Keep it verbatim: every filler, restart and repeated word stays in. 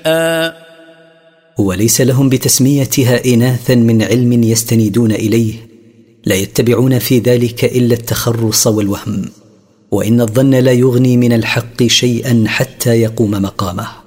وليس لهم بتسميتها إناثا من علم يستندون إليه، لا يتبعون في ذلك إلا التخرص والوهم، وإن الظن لا يغني من الحق شيئا حتى يقوم مقامه.